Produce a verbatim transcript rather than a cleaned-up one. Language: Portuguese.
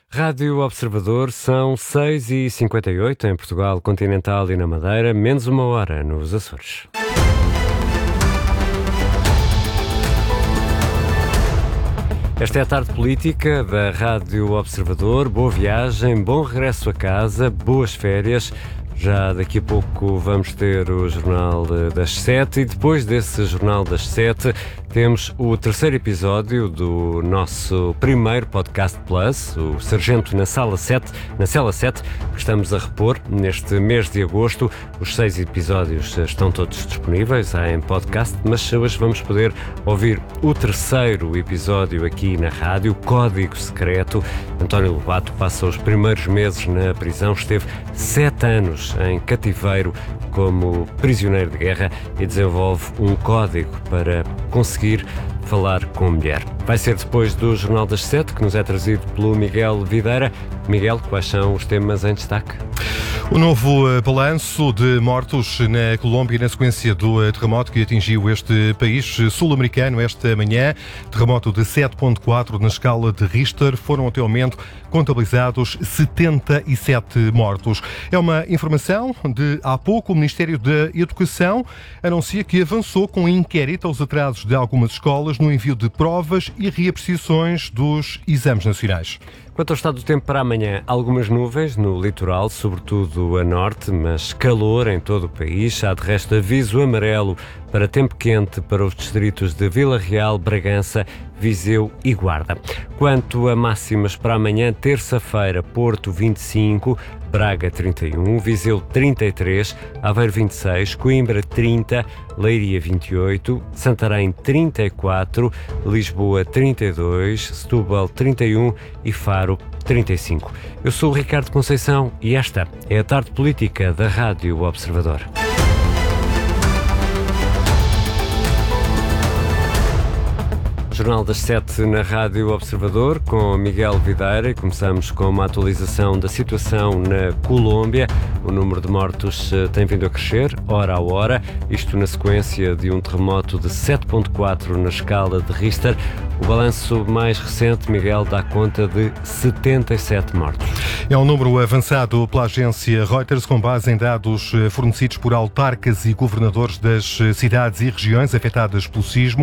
Rádio Observador, são seis e cinquenta e oito em Portugal continental e na Madeira, menos uma hora nos Açores. Esta é a tarde política da Rádio Observador. Boa viagem, bom regresso a casa, boas férias. Já daqui a pouco vamos ter o Jornal das Sete e depois desse Jornal das Sete temos o terceiro episódio do nosso primeiro podcast Plus, o Sargento na Sala sete, na Cela sete, que estamos a repor neste mês de agosto. Os seis episódios estão todos disponíveis em podcast, mas hoje vamos poder ouvir o terceiro episódio aqui na rádio, Código Secreto. António Lobato passa os primeiros meses na prisão, esteve sete anos em cativeiro como prisioneiro de guerra e desenvolve um código para conseguir falar com a mulher. Vai ser depois do Jornal das Sete, que nos é trazido pelo Miguel Videira. Miguel, quais são os temas em destaque? O novo balanço de mortos na Colômbia na sequência do terremoto que atingiu este país sul-americano esta manhã. Terremoto de sete ponto quatro na escala de Richter. Foram até ao momento contabilizados setenta e sete mortos. É uma informação de há pouco. O Ministério da Educação anuncia que avançou com inquérito aos atrasos de algumas escolas no envio de provas e reapreciações dos exames nacionais. Quanto ao estado do tempo para amanhã, algumas nuvens no litoral, sobretudo a norte, mas calor em todo o país. Há de resto aviso amarelo para tempo quente para os distritos de Vila Real, Bragança, Viseu e Guarda. Quanto a máximas para amanhã, terça-feira, Porto vinte e cinco, Braga trinta e um, Viseu trinta e três, Aveiro vinte e seis, Coimbra trinta, Leiria vinte e oito, Santarém trinta e quatro, Lisboa trinta e dois, Setúbal trinta e um e Faro trinta e cinco. Eu sou o Ricardo Conceição e esta é a tarde política da Rádio Observador. Jornal das Sete na Rádio Observador com Miguel Videira. Começamos com uma atualização da situação na Colômbia. O número de mortos tem vindo a crescer, hora a hora, isto na sequência de um terremoto de sete ponto quatro na escala de Richter. O balanço mais recente, Miguel, dá conta de setenta e sete mortos. É um número avançado pela agência Reuters com base em dados fornecidos por autarcas e governadores das cidades e regiões afetadas pelo sismo.